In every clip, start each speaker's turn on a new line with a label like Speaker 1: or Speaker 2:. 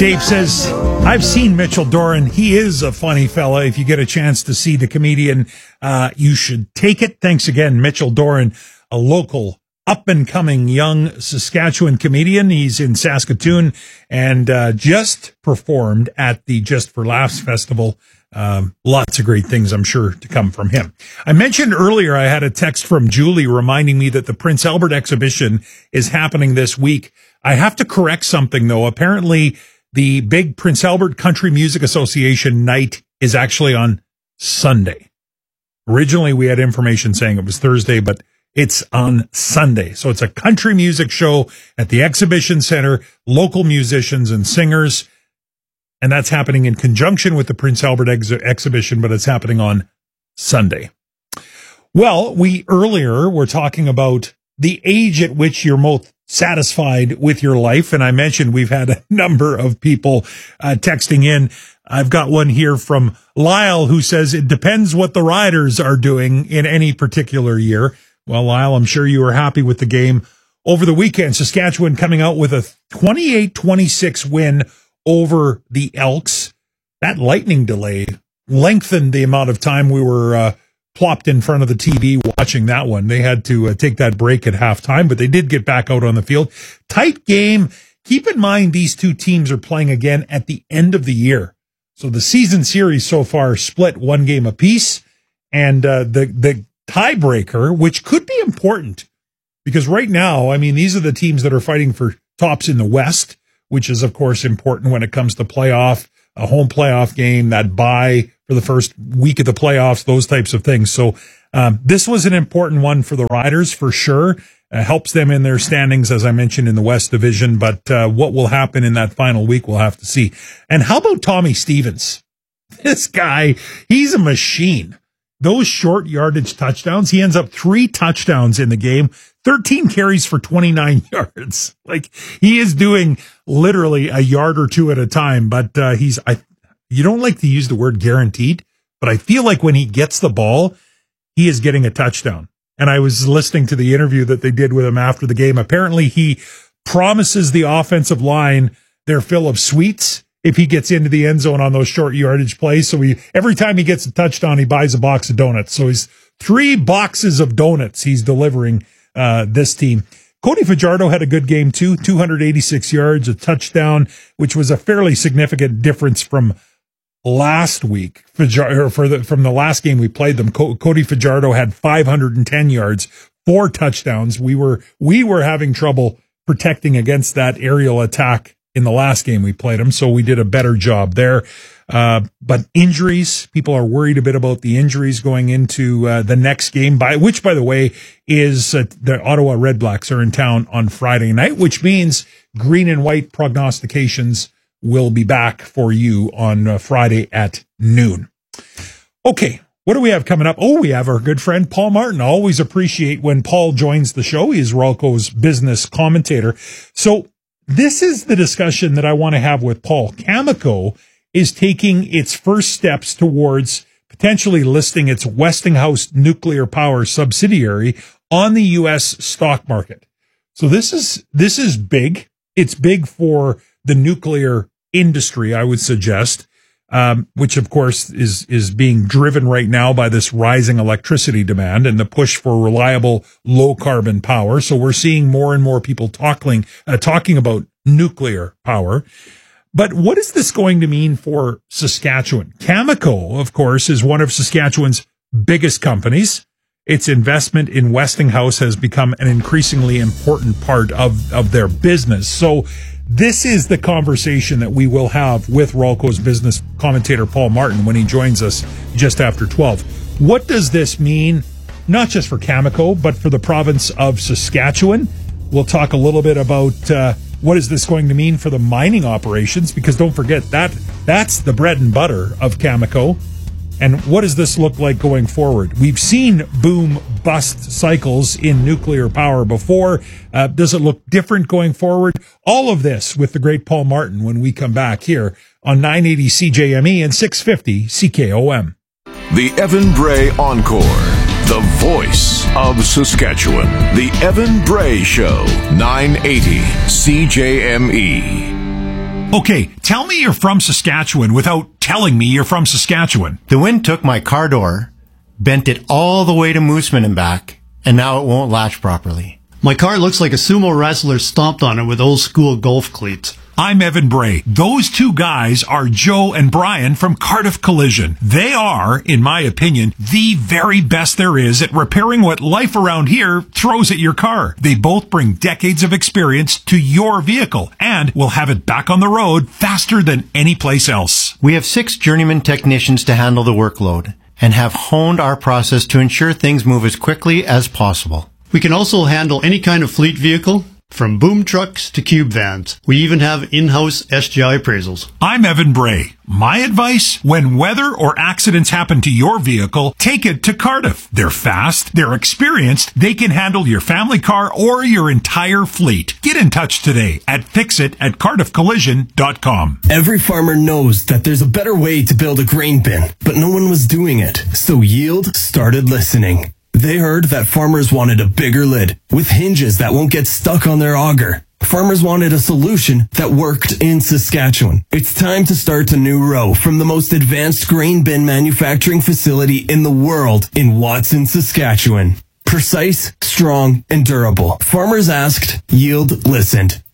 Speaker 1: Dave says, I've seen Mitchell Doran. He is a funny fella. If you get a chance to see the comedian, you should take it. Thanks again, Mitchell Doran, a local up-and-coming young Saskatchewan comedian. He's in Saskatoon and just performed at the Just for Laughs Festival. Lots of great things, I'm sure, to come from him. I mentioned earlier I had a text from Julie reminding me that the Prince Albert exhibition is happening this week. I have to correct something, though. Apparently, the big Prince Albert Country Music Association night is actually on Sunday. Originally, we had information saying it was Thursday, but it's on Sunday. So it's a country music show at the Exhibition Center, local musicians and singers. And that's happening in conjunction with the Prince Albert exhibition, but it's happening on Sunday. Well, we earlier were talking about the age at which you're most satisfied with your life. And I mentioned we've had a number of people texting in. I've got one here from Lyle who says it depends what the Riders are doing in any particular year. Well, Lyle, I'm sure you were happy with the game over the weekend. Saskatchewan coming out with a 28-26 win over the Elks. That lightning delay lengthened the amount of time we were plopped in front of the TV watching that one. They had to take that break at halftime, but they did get back out on the field. Tight game. Keep in mind these two teams are playing again at the end of the year. So the season series so far split one game apiece, and the tiebreaker, which could be important, because right now, I mean, these are the teams that are fighting for tops in the West, which is, of course, important when it comes to playoff, a home playoff game, that bye for the first week of the playoffs, those types of things. So this was an important one for the Riders, for sure. Helps them in their standings, as I mentioned, in the West Division. But what will happen in that final week, we'll have to see. And how about Tommy Stevens? This guy, he's a machine. Those short yardage touchdowns, he ends up 3 touchdowns in the game, 13 carries for 29 yards. Like, he is doing literally a yard or two at a time, but you don't like to use the word guaranteed, but I feel like when he gets the ball, he is getting a touchdown. And I was listening to the interview that they did with him after the game. Apparently, he promises the offensive line their fill of sweets if he gets into the end zone on those short yardage plays. So every time he gets a touchdown, he buys a box of donuts. So he's 3 boxes of donuts he's delivering this team. Cody Fajardo had a good game too, 286 yards, a touchdown, which was a fairly significant difference from last week. From the last game we played them, Cody Fajardo had 510 yards, 4 touchdowns. We were having trouble protecting against that aerial attack in the last game we played them, so we did a better job there. But injuries, people are worried a bit about the injuries going into the next game, which, by the way, is the Ottawa Redblacks are in town on Friday night, which means green and white prognostications will be back for you on Friday at noon. Okay, what do we have coming up? Oh, we have our good friend Paul Martin. I always appreciate when Paul joins the show. He is Ralco's business commentator. So this is the discussion that I want to have with Paul. Cameco is taking its first steps towards potentially listing its Westinghouse nuclear power subsidiary on the U.S. stock market. So this is big. It's big for the nuclear industry, I would suggest, which of course is being driven right now by this rising electricity demand and the push for reliable, low carbon power. So we're seeing more and more people talking about nuclear power. But what is this going to mean for Saskatchewan? Cameco, of course, is one of Saskatchewan's biggest companies. Its investment in Westinghouse has become an increasingly important part of their business. So this is the conversation that we will have with Ralco's business commentator Paul Martin when he joins us just after 12. What does this mean, not just for Cameco, but for the province of Saskatchewan? We'll talk a little bit about what is this going to mean for the mining operations, because don't forget that's the bread and butter of Cameco. And what does this look like going forward? We've seen boom-bust cycles in nuclear power before. Does it look different going forward? All of this with the great Paul Martin when we come back here on 980 CJME and 650 CKOM.
Speaker 2: The Evan Bray Encore, the voice of Saskatchewan. The Evan Bray Show, 980 CJME.
Speaker 1: Okay, tell me you're from Saskatchewan without telling me you're from Saskatchewan.
Speaker 3: The wind took my car door, bent it all the way to Mooseman and back, and now it won't latch properly.
Speaker 4: My car looks like a sumo wrestler stomped on it with old school golf cleats.
Speaker 1: I'm Evan Bray. Those two guys are Joe and Brian from Cardiff Collision. They are, in my opinion, the very best there is at repairing what life around here throws at your car. They both bring decades of experience to your vehicle and will have it back on the road faster than any place else.
Speaker 3: We have 6 journeyman technicians to handle the workload and have honed our process to ensure things move as quickly as possible.
Speaker 4: We can also handle any kind of fleet vehicle, from boom trucks to cube vans. We even have in-house SGI appraisals.
Speaker 1: I'm Evan Bray. My advice, when weather or accidents happen to your vehicle, take it to Cardiff. They're fast, they're experienced, they can handle your family car or your entire fleet. Get in touch today at fixit@cardiffcollision.com.
Speaker 5: Every farmer knows that there's a better way to build a grain bin, but no one was doing it. So Yield started listening. They heard that farmers wanted a bigger lid with hinges that won't get stuck on their auger. Farmers wanted a solution that worked in Saskatchewan. It's time to start a new row from the most advanced grain bin manufacturing facility in the world in Watson, Saskatchewan. Precise, strong, and durable. Farmers asked, Yield listened.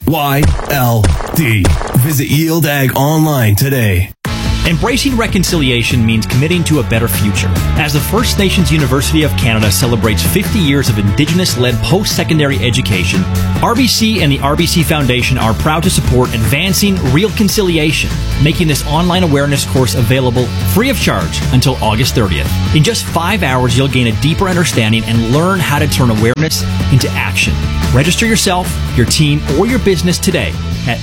Speaker 5: YLD. Visit Yield Ag online today.
Speaker 6: Embracing reconciliation means committing to a better future. As the First Nations University of Canada celebrates 50 years of Indigenous-led post-secondary education, RBC and the RBC Foundation are proud to support advancing real conciliation, making this online awareness course available free of charge until August 30th. In just 5 hours, you'll gain a deeper understanding and learn how to turn awareness into action. Register yourself, your team, or your business today at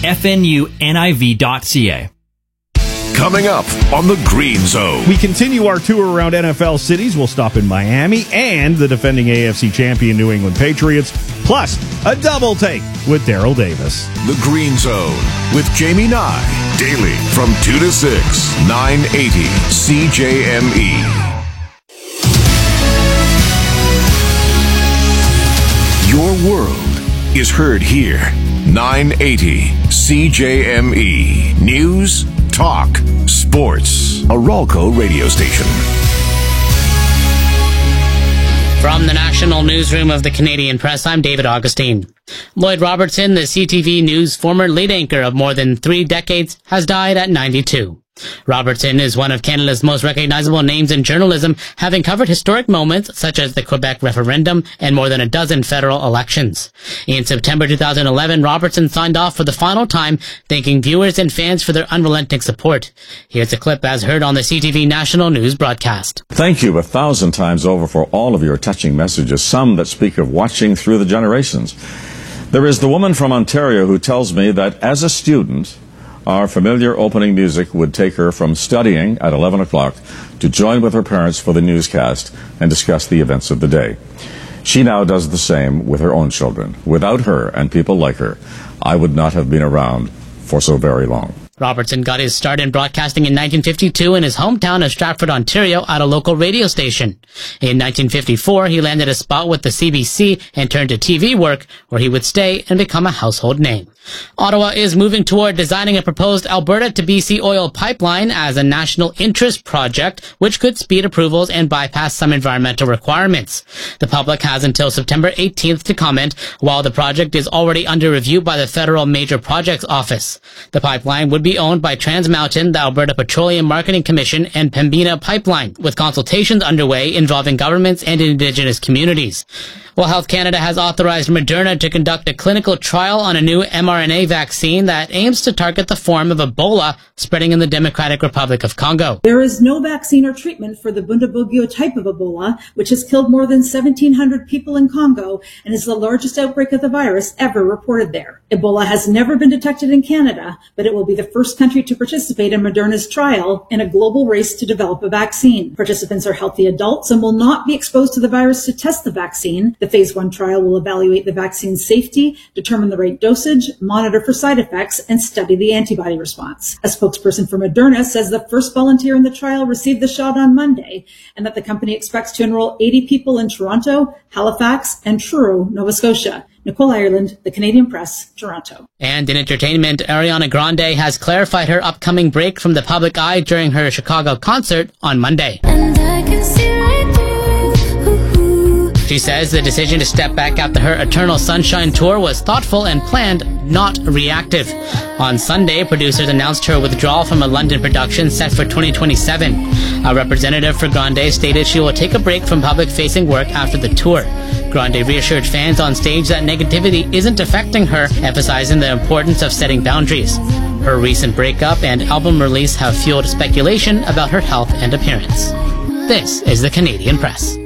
Speaker 6: fnuniv.ca.
Speaker 2: Coming up on the Green Zone.
Speaker 7: We continue our tour around NFL cities. We'll stop in Miami and the defending AFC champion New England Patriots, plus a double take with Daryl Davis.
Speaker 2: The Green Zone with Jamie Nye. Daily from 2 to 6, 980 CJME. Your world is heard here. 980 CJME. News, talk, sports. A Ralco radio station.
Speaker 8: From the National Newsroom of the Canadian Press, I'm David Augustine. Lloyd Robertson, the CTV News former lead anchor of more than 3 decades, has died at 92. Robertson is one of Canada's most recognizable names in journalism, having covered historic moments such as the Quebec referendum and more than a dozen federal elections. In September 2011, Robertson signed off for the final time, thanking viewers and fans for their unrelenting support. Here's a clip as heard on the CTV National News broadcast.
Speaker 9: Thank you 1,000 times over for all of your touching messages, some that speak of watching through the generations. There is the woman from Ontario who tells me that as a student, our familiar opening music would take her from studying at 11 o'clock to join with her parents for the newscast and discuss the events of the day. She now does the same with her own children. Without her and people like her, I would not have been around for so very long.
Speaker 8: Robertson got his start in broadcasting in 1952 in his hometown of Stratford, Ontario, at a local radio station. In 1954, he landed a spot with the CBC and turned to TV work, where he would stay and become a household name. Ottawa is moving toward designing a proposed Alberta to BC oil pipeline as a national interest project, which could speed approvals and bypass some environmental requirements. The public has until September 18th to comment, while the project is already under review by the Federal Major Projects Office. The pipeline would be owned by Trans Mountain, the Alberta Petroleum Marketing Commission, and Pembina Pipeline, with consultations underway involving governments and Indigenous communities. Well, Health Canada has authorized Moderna to conduct a clinical trial on a new mRNA vaccine that aims to target the form of Ebola spreading in the Democratic Republic of Congo.
Speaker 10: There is no vaccine or treatment for the Bundibugyo type of Ebola, which has killed more than 1,700 people in Congo and is the largest outbreak of the virus ever reported there. Ebola has never been detected in Canada, but it will be the first country to participate in Moderna's trial in a global race to develop a vaccine. Participants are healthy adults and will not be exposed to the virus to test the vaccine. The phase 1 trial will evaluate the vaccine's safety, determine the right dosage, monitor for side effects, and study the antibody response. A spokesperson for Moderna says the first volunteer in the trial received the shot on Monday, and that the company expects to enroll 80 people in Toronto, Halifax, and Truro, Nova Scotia. Nicole Ireland, The Canadian Press, Toronto.
Speaker 8: And in entertainment, Ariana Grande has clarified her upcoming break from the public eye during her Chicago concert on Monday. She says the decision to step back after her Eternal Sunshine tour was thoughtful and planned, not reactive. On Sunday, producers announced her withdrawal from a London production set for 2027. A representative for Grande stated she will take a break from public-facing work after the tour. Grande reassured fans on stage that negativity isn't affecting her, emphasizing the importance of setting boundaries. Her recent breakup and album release have fueled speculation about her health and appearance. This is the Canadian Press.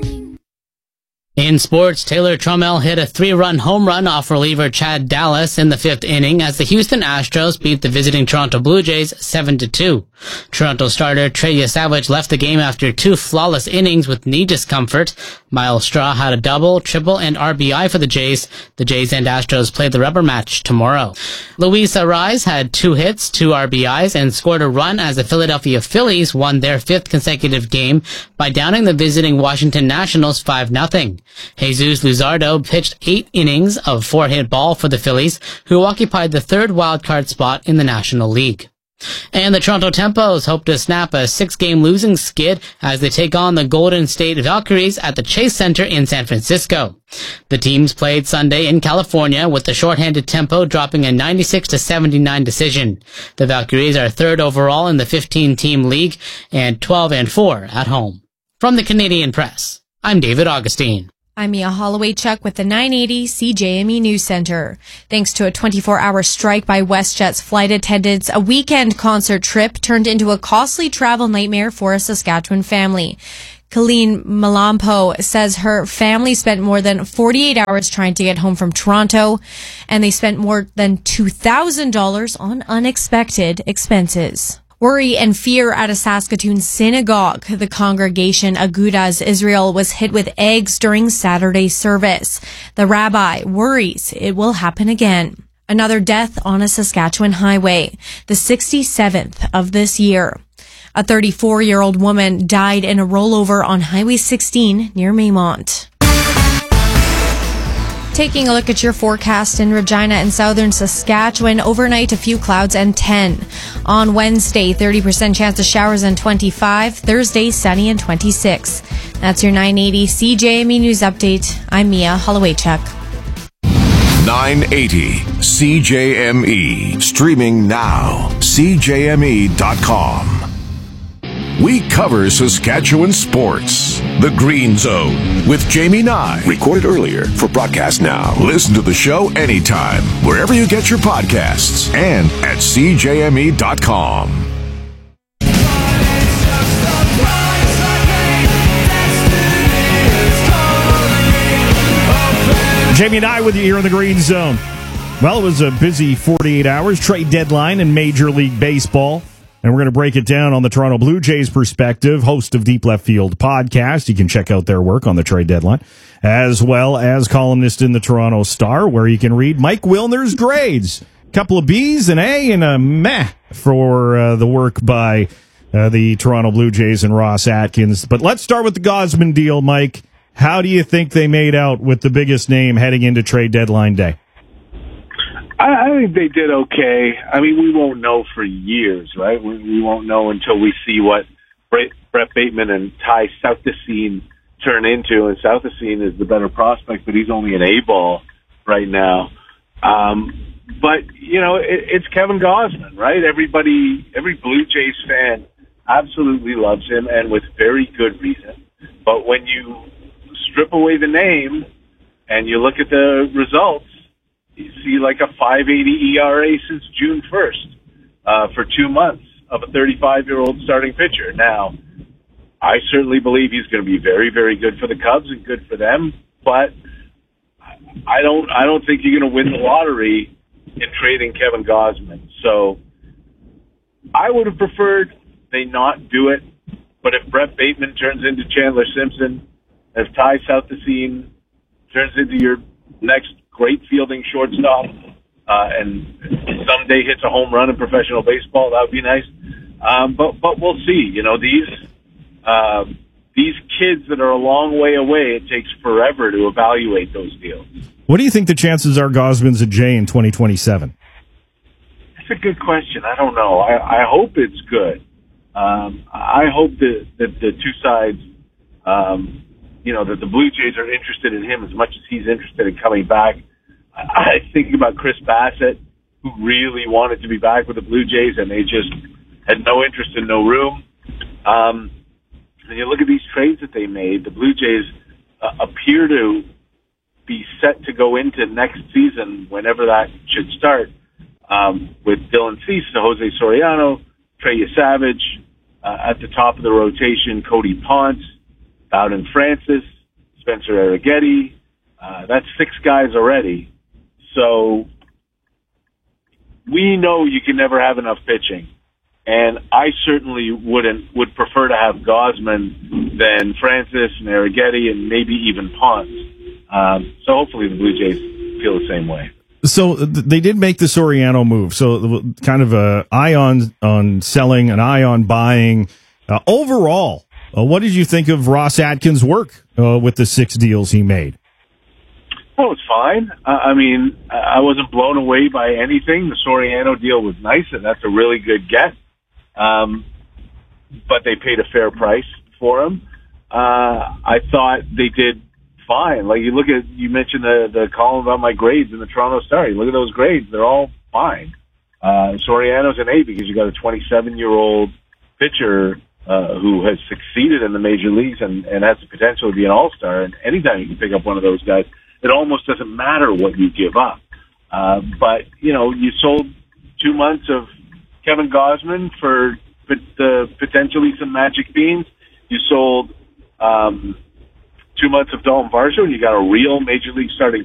Speaker 8: In sports, Taylor Trammell hit a 3-run home run off reliever Chad Dallas in the 5th inning as the Houston Astros beat the visiting Toronto Blue Jays 7-2. Toronto starter Trey Yesavich left the game after 2 flawless innings with knee discomfort. Myles Straw had a double, triple, and RBI for the Jays. The Jays and Astros play the rubber match tomorrow. Luis Arraez had 2 hits, 2 RBIs, and scored a run as the Philadelphia Phillies won their 5th consecutive game by downing the visiting Washington Nationals 5-0. Jesus Luzardo pitched 8 innings of 4-hit ball for the Phillies, who occupied the 3rd wildcard spot in the National League. And the Toronto Tempos hope to snap a 6-game losing skid as they take on the Golden State Valkyries at the Chase Center in San Francisco. The teams played Sunday in California with the shorthanded Tempo dropping a 96-79 decision. The Valkyries are 3rd overall in the 15-team league and 12-4 at home. From the Canadian Press, I'm David Augustine.
Speaker 11: I'm Mia Holloway-Chuck with the 980 CJME News Center. Thanks to a 24-hour strike by WestJet's flight attendants, a weekend concert trip turned into a costly travel nightmare for a Saskatchewan family. Colleen Malampo says her family spent more than 48 hours trying to get home from Toronto, and they spent more than $2,000 on unexpected expenses. Worry and fear at a Saskatoon synagogue. The congregation Agudas Israel was hit with eggs during Saturday's service. The rabbi worries it will happen again. Another death on a Saskatchewan highway, the 67th of this year. A 34-year-old woman died in a rollover on Highway 16 near Maymont. Taking a look at your forecast in Regina and southern Saskatchewan. Overnight, a few clouds and 10. On Wednesday, 30% chance of showers and 25. Thursday, sunny and 26. That's your 980 CJME News Update. I'm Mia Holloway-Chuck.
Speaker 2: 980 CJME. Streaming now. CJME.com. We cover Saskatchewan sports. The Green Zone with Jamie Nye. Recorded earlier for broadcast now. Listen to the show anytime, wherever you get your podcasts, and at CJME.com.
Speaker 7: Jamie Nye with you here in the Green Zone. Well, it was a busy 48 hours, trade deadline in Major League Baseball. And we're going to break it down on the Toronto Blue Jays perspective. Host of Deep Left Field podcast. You can check out their work on the trade deadline, as well as columnist in the Toronto Star, where you can read Mike Wilner's grades. A couple of B's, an A, and a meh for the work by the Toronto Blue Jays and Ross Atkins. But let's start with the Gausman deal, Mike. How do you think they made out with the biggest name heading into trade deadline day?
Speaker 12: I think they did okay. I mean, we won't know for years, right? We won't know until we see what Brett Bateman and Ty Southesine turn into. And Southesine is the better prospect, but he's only an A-ball right now. But, you know, it's Kevin Gausman, right? Every Blue Jays fan absolutely loves him, and with very good reason. But when you strip away the name and you look at the results, you see like a 5.80 ERA since June 1st for 2 months of a 35-year-old starting pitcher. Now, I certainly believe he's going to be very, very good for the Cubs and good for them, but I don't think you're going to win the lottery in trading Kevin Gausman. So I would have preferred they not do it, but if Brett Bateman turns into Chandler Simpson, if Ty Southesine turns into your next great fielding shortstop, and someday hits a home run in professional baseball, that would be nice. But we'll see. You know, these kids that are a long way away, it takes forever to evaluate those deals.
Speaker 7: What do you think the chances are Gausman's a J in 2027?
Speaker 12: It's a good question. I don't know. I hope it's good. I hope that the two sides, that the Blue Jays are interested in him as much as he's interested in coming back. I think about Chris Bassett, who really wanted to be back with the Blue Jays, and they just had no interest and no room. And you look at these trades that they made, the Blue Jays appear to be set to go into next season, whenever that should start, with Dylan Cease, Jose Soriano, Trey Savage, at the top of the rotation, Cody Ponce, Bowden Francis, Spencer Arrighetti. That's 6 guys already. So we know you can never have enough pitching. And I certainly would prefer to have Gausman than Francis and Arrighetti and maybe even Ponce. So hopefully the Blue Jays feel the same way.
Speaker 7: So they did make the Soriano move. So kind of an eye on selling, an eye on buying. Overall, what did you think of Ross Atkins' work with the 6 deals he made?
Speaker 12: Well, it's fine. I wasn't blown away by anything. The Soriano deal was nice, and that's a really good get. But they paid a fair price for him. I thought they did fine. Like you mentioned the column about my grades in the Toronto Star. You look at those grades; they're all fine. Soriano's an A because you got a 27-year-old pitcher who has succeeded in the major leagues and has the potential to be an all-star. And anytime you can pick up one of those guys, it almost doesn't matter what you give up. But you sold 2 months of Kevin Gausman for potentially some magic beans. You sold 2 months of Dalton Varsho, and you got a real major league starting